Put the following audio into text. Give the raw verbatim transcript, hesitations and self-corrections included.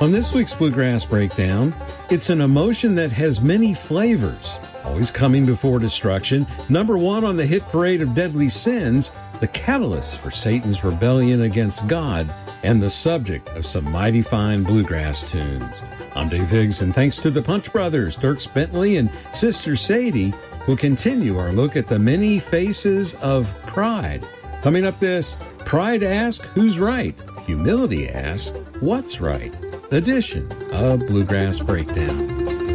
On this week's Bluegrass Breakdown, it's an emotion that has many flavors, always coming before destruction. Number one on the hit parade of deadly sins, the catalyst for Satan's rebellion against God, and the subject of some mighty fine bluegrass tunes. I'm Dave Higgs, and thanks to the Punch Brothers, Dierks Bentley and Sister Sadie, we'll continue our look at the many faces of pride. Coming up this, Pride Asks Who's Right? Humility Asks What's Right? Edition of Bluegrass Breakdown.